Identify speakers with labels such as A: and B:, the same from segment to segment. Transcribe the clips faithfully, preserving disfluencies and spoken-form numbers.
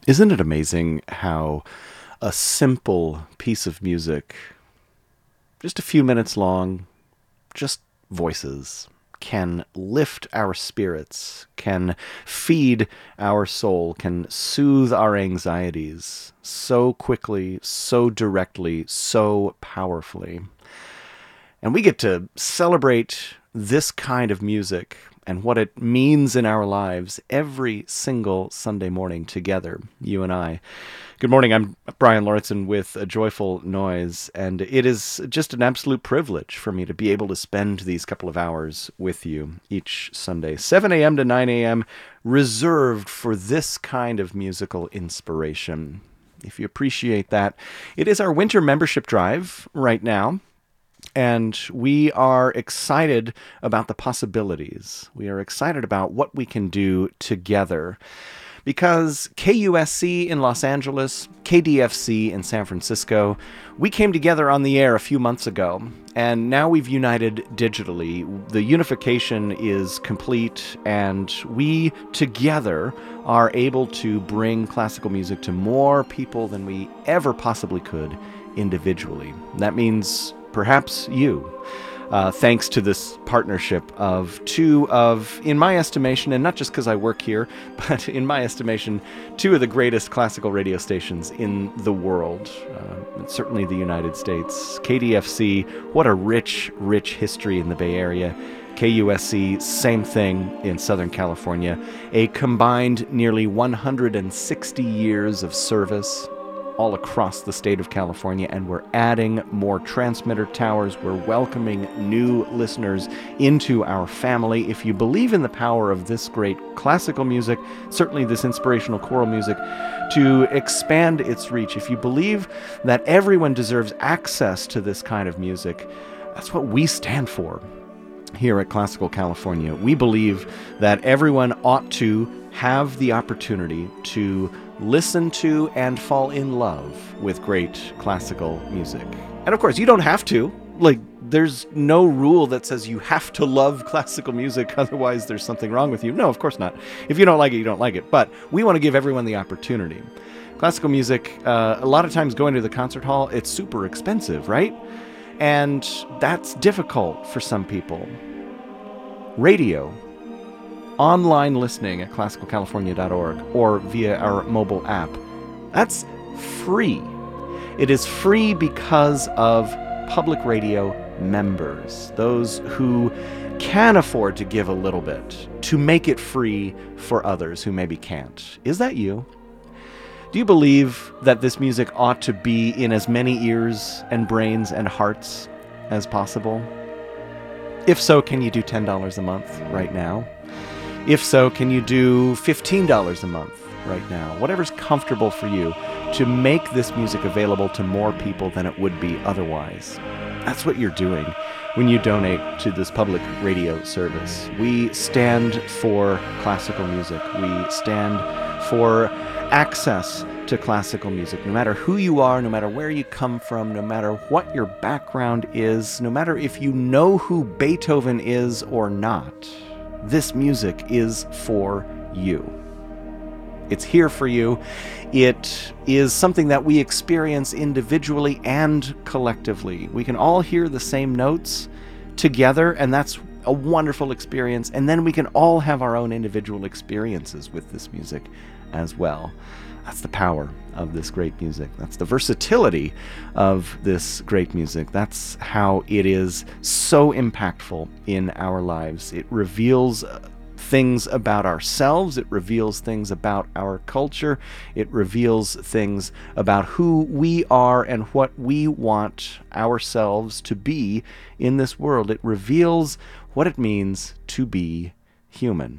A: Isn't it amazing how a simple piece of music, just a few minutes long, just voices, can lift our spirits, can feed our soul, can soothe our anxieties so quickly, so directly, so powerfully. And we get to celebrate this kind of music and what it means in our lives every single Sunday morning together, you and I. Good morning, I'm Brian Lauritsen with A Joyful Noise, and it is just an absolute privilege for me to be able to spend these couple of hours with you each Sunday, seven a.m. to nine a.m., reserved for this kind of musical inspiration. If you appreciate that, it is our winter membership drive right now. And we are excited about the possibilities. We are excited about what we can do together. Because K U S C in Los Angeles, K D F C in San Francisco, we came together on the air a few months ago, and now we've united digitally. The unification is complete, and we together are able to bring classical music to more people than we ever possibly could individually. That means perhaps you, uh, thanks to this partnership of two of, in my estimation, and not just because I work here, but in my estimation, two of the greatest classical radio stations in the world, uh, certainly the United States. K D F C, what a rich, rich history in the Bay Area. K U S C, same thing in Southern California. A combined nearly one hundred sixty years of service all across the state of California, and we're adding more transmitter towers. We're welcoming new listeners into our family. If you believe in the power of this great classical music, certainly this inspirational choral music, to expand its reach, if you believe that everyone deserves access to this kind of music, that's what we stand for here at Classical California. We believe that everyone ought to have the opportunity to listen to and fall in love with great classical music. And of course, you don't have to. Like, there's no rule that says you have to love classical music, otherwise there's something wrong with you. No, of course not. If you don't like it, you don't like it. But we want to give everyone the opportunity. Classical music, uh, a lot of times going to the concert hall, it's super expensive, right? And that's difficult for some people. Radio, online listening at classical california dot org or via our mobile app, that's free. It is free because of public radio members, those who can afford to give a little bit to make it free for others who maybe can't. Is that you? Do you believe that this music ought to be in as many ears and brains and hearts as possible? If so, can you do ten dollars a month right now? If so, can you do fifteen dollars a month right now? Whatever's comfortable for you to make this music available to more people than it would be otherwise. That's what you're doing when you donate to this public radio service. We stand for classical music. We stand for access to classical music. No matter who you are, no matter where you come from, no matter what your background is, no matter if you know who Beethoven is or not, this music is for you. It's here for you. It is something that we experience individually and collectively. We can all hear the same notes together, and that's a wonderful experience. And then we can all have our own individual experiences with this music as well. That's the power of this great music. That's the versatility of this great music. That's how it is so impactful in our lives. It reveals things about ourselves. It reveals things about our culture. It reveals things about who we are and what we want ourselves to be in this world. It reveals what it means to be human.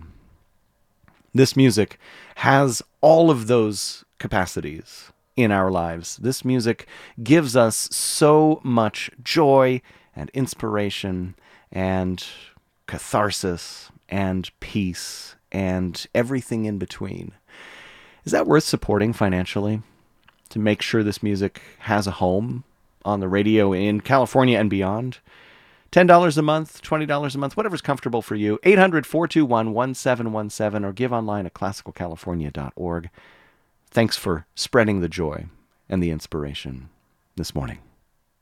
A: This music has all of those capacities in our lives. This music gives us so much joy and inspiration and catharsis and peace and everything in between. Is that worth supporting financially to make sure this music has a home on the radio in California and beyond? ten dollars a month, twenty dollars a month, whatever's comfortable for you. eight hundred, four two one, one seven one seven or give online at classical california dot org. Thanks for spreading the joy and the inspiration this morning.